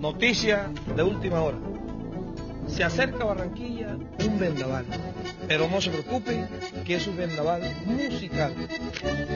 Noticia de última hora. Se acerca a Barranquilla un vendaval, pero no se preocupe que es un vendaval musical.